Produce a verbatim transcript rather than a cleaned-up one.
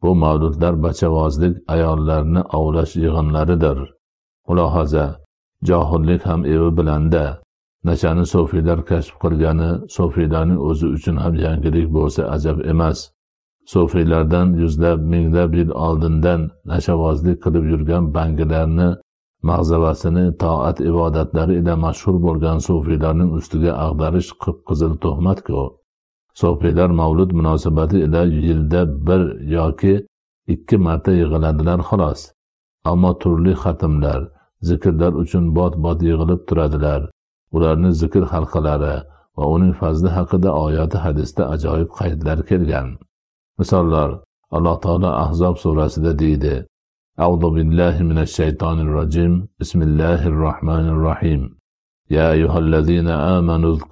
Bu mavludlar bachavozlik, ayollarni ovlash yig'inlaridir. Mulohaza: johillik ham evi bilanda. Nachani sofiylar kashf qilgani sofiylarning o'zi uchun ham yangilik bo'lsa ajab emas. Sofiylardan yuzlab, minglab yil oldindan nashavozlik qilib yurgan bangilarni mag'zavasini toat ibodatlari ila mashhur bo'lgan sofiylarning ustiga ag'darish qip-qizil tuhmat-ku. Sofiylar mavlud munosabati ila yilda bir yoki ikki marta yig'iladilar xolos. Ammo turli xatmlar, zikrlar uchun bot-bot yig'ilib turadilar. Ularning zikr halqalari va uning fazli haqida oyati hadisda ajoyib qaydlar kelgan. Misollar: Alloh taolo Ahzob surasida deydi: A'udhu billahi minash shaytonir rojim. Bismillahir rohmanir rohim. Ya ayyuhallazina amanu